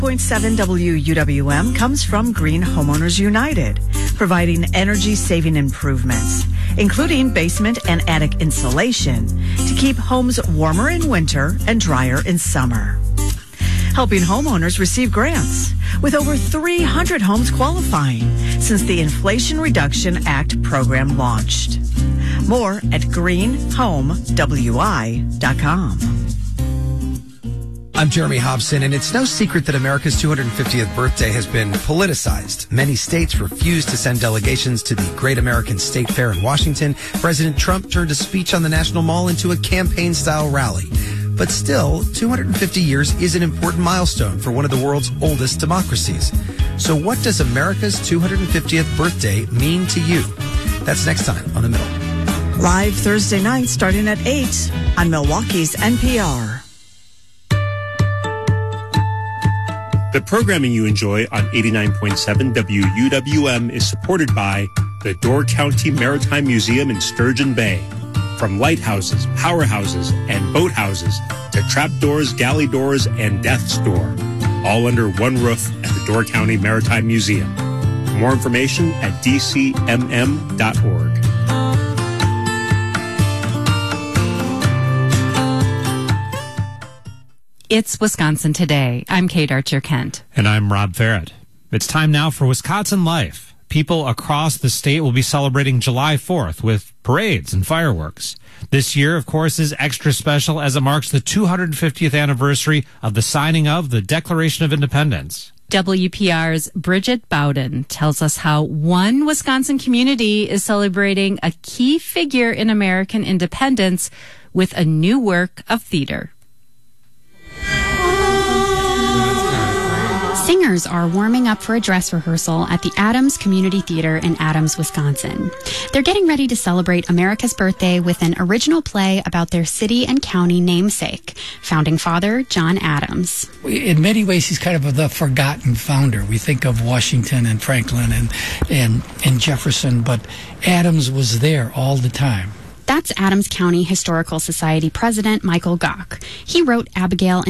89.7 WUWM comes from Green Homeowners United, providing energy-saving improvements, including basement and attic insulation to keep homes warmer in winter and drier in summer. Helping homeowners receive grants, with over 300 homes qualifying since the Inflation Reduction Act program launched. More at greenhomewi.com. I'm Jeremy Hobson, and it's no secret that America's 250th birthday has been politicized. Many states refused to send delegations to the Great American State Fair in Washington. President Trump turned a speech on the National Mall into a campaign-style rally. But still, 250 years is an important milestone for one of the world's oldest democracies. So what does America's 250th birthday mean to you? That's next time on The Middle. Live Thursday night starting at 8 on Milwaukee's NPR. The programming you enjoy on 89.7 WUWM is supported by the Door County Maritime Museum in Sturgeon Bay. From lighthouses, powerhouses, and boathouses to trapdoors, galley doors, and death's door, all under one roof at the Door County Maritime Museum. For more information at dcmm.org. It's Wisconsin Today. I'm Kate Archer-Kent. And I'm Rob Farrett. It's time now for Wisconsin Life. People across the state will be celebrating July 4th with parades and fireworks. This year, of course, is extra special as it marks the 250th anniversary of the signing of the Declaration of Independence. WPR's Bridget Bowden tells us how one Wisconsin community is celebrating a key figure in American independence with a new work of theater. Singers are warming up for a dress rehearsal at the Adams Community Theater in Adams, Wisconsin. They're getting ready to celebrate America's birthday with an original play about their city and county namesake, founding father John Adams. In many ways, he's kind of the forgotten founder. We think of Washington and Franklin and Jefferson, but Adams was there all the time. That's Adams County Historical Society President Michael Gock. He wrote Abigail